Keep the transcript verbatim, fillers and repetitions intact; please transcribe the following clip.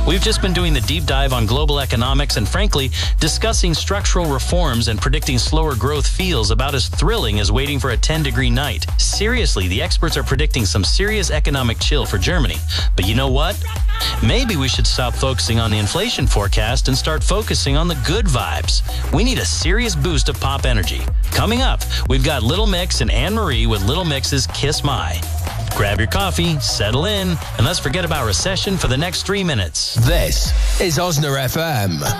We've just been doing the deep dive on global economics and, frankly, discussing structural reforms and predicting slower growth feels about as thrilling as waiting for a ten-degree night. Seriously, the experts are predicting some serious economic chill for Germany. But you know what? Maybe we should stop focusing on the inflation forecast and start focusing on the good vibes. We need a serious boost of pop energy. Coming up, we've got Little Mix and Anne-Marie with Little Mix's Kiss My. Grab your coffee, settle in, and let's forget about recession for the next three minutes. This is Osna F M.